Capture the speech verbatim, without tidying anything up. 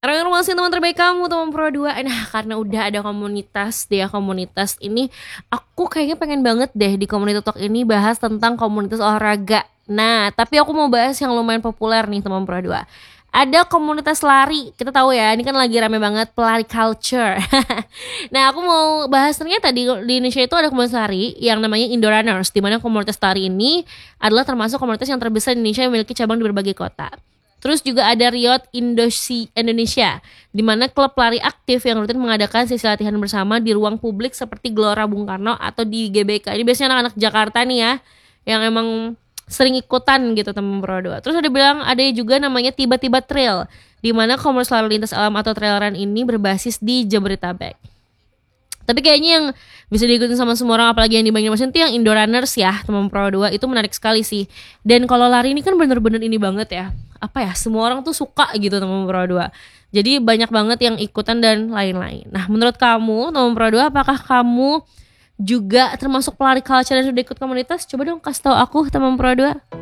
Informasi teman terbaik kamu, teman Pro dua. Nah, karena udah ada komunitas dia komunitas ini, aku kayaknya pengen banget deh di komunitas Talk ini bahas tentang komunitas olahraga. Nah, tapi aku mau bahas yang lumayan populer nih teman Pro dua. Ada komunitas lari, kita tahu ya, ini kan lagi rame banget pelari culture. Nah, aku mau bahas ternyata di, di Indonesia itu ada komunitas lari yang namanya Indo Runners, di mana komunitas lari ini adalah termasuk komunitas yang terbesar di Indonesia yang memiliki cabang di berbagai kota. Terus juga ada Riot Indosi Indonesia, di mana klub lari aktif yang rutin mengadakan sesi latihan bersama di ruang publik seperti Gelora Bung Karno atau di G B K. Ini biasanya anak-anak Jakarta nih ya, yang emang sering ikutan gitu teman Pro dua. Terus ada bilang ada juga namanya Tiba-Tiba Trail, di mana komunitas lalu lintas alam atau trail run ini berbasis di Jabodetabek. Tapi kayaknya yang bisa diikutin sama semua orang, apalagi yang di Banjarmasin itu yang Indo Runners ya, teman Pro dua, itu menarik sekali sih. Dan kalau lari ini kan bener-bener ini banget ya, apa ya, semua orang tuh suka gitu teman Pro dua. Jadi banyak banget yang ikutan dan lain-lain. Nah, menurut kamu teman Pro dua, apakah kamu juga termasuk pelari culture dan sudah ikut komunitas? Coba dong kasih tahu aku teman Pro dua.